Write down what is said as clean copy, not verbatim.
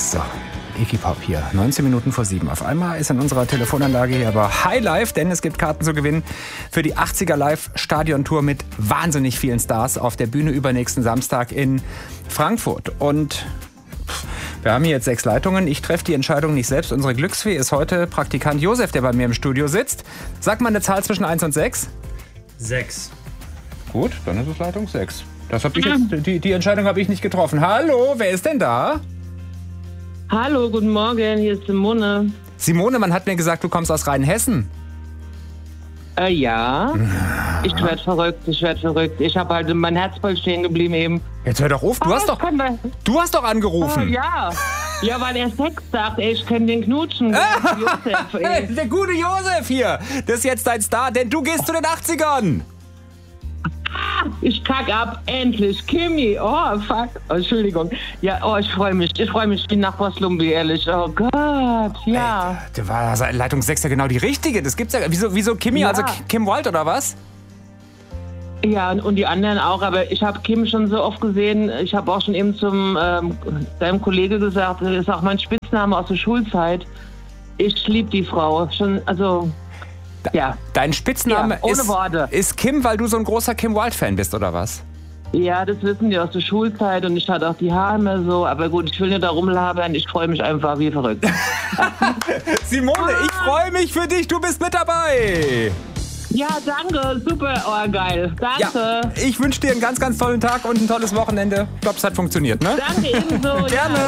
So, Iggy Pop hier, 19 Minuten vor 7. Auf einmal ist in unserer Telefonanlage hier aber Highlife, denn es gibt Karten zu gewinnen für die 80er Live-Stadion-Tour mit wahnsinnig vielen Stars auf der Bühne übernächsten Samstag in Frankfurt. Und wir haben hier jetzt 6 Leitungen. Ich treffe die Entscheidung nicht selbst. Unsere Glücksfee ist heute Praktikant Josef, der bei mir im Studio sitzt. Sag mal eine Zahl zwischen 1 und 6. 6. Gut, dann ist es Leitung 6. Das hab ich jetzt, die Entscheidung habe ich nicht getroffen. Hallo, wer ist denn da? Hallo, guten Morgen, hier ist Simone. Simone, man hat mir gesagt, du kommst aus Rheinhessen. Ja. Ich werd verrückt. Ich habe halt mein Herz voll stehen geblieben eben. Jetzt hör doch auf, du hast doch angerufen. Ja, weil er Sex sagt, ey, ich kann den knutschen. Josef, ey. Der gute Josef hier, das ist jetzt dein Star, denn du gehst zu den 80ern. Ich kack ab, endlich. Kimi, oh, fuck. Oh, Entschuldigung. Ja, oh, ich freue mich wie nach Boslumbi, ehrlich. Oh Gott, ja. Ey, da war Leitung 6 ja genau die richtige. Das gibt's ja. Wieso Kimi, Ja. also Kim Wilde oder was? Ja, und die anderen auch, aber ich habe Kim schon so oft gesehen. Ich habe auch schon eben zum deinem Kollege gesagt, das ist auch mein Spitzname aus der Schulzeit. Ich liebe die Frau. Schon, also, ja. Dein Spitzname Ja, ohne Worte. ist Kim, weil du so ein großer Kim Wilde-Fan bist, oder was? Ja, das wissen die aus der Schulzeit und ich hatte auch die Haare immer so. Aber gut, ich will nicht da rumlabern. Ich freue mich einfach wie verrückt. Simone, ich freue mich für dich. Du bist mit dabei. Ja, danke. Super. Oh, geil. Danke. Ja, ich wünsche dir einen ganz, ganz tollen Tag und ein tolles Wochenende. Ich glaube, es hat funktioniert, ne? Danke ebenso. Gerne.